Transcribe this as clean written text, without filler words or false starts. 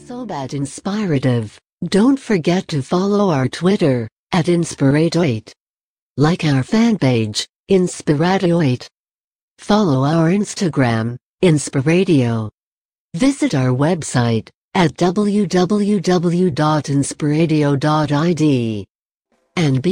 So bad inspirative. Don't forget to follow our Twitter, @Inspirato8. Like our fan page, Inspirato8. Follow our Instagram, Inspiratio. Visit our website, at www.inspiratio.id. And be